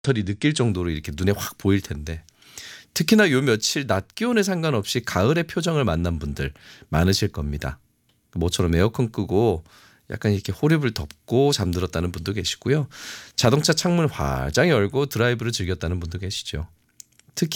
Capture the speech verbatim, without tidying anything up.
털이 느낄 정도로 이렇게 눈에 확 보일 텐데 특히나 요 며칠 낮 기온에 상관없이 가을의 표정을 만난 분들 많으실 겁니다. 모처럼 에어컨 끄고 약간 이렇게 호랩을 덮고 잠들었다는 분도 계시고요. 자동차 창문 활짝 열고 드라이브를 즐겼다는 분도 계시죠.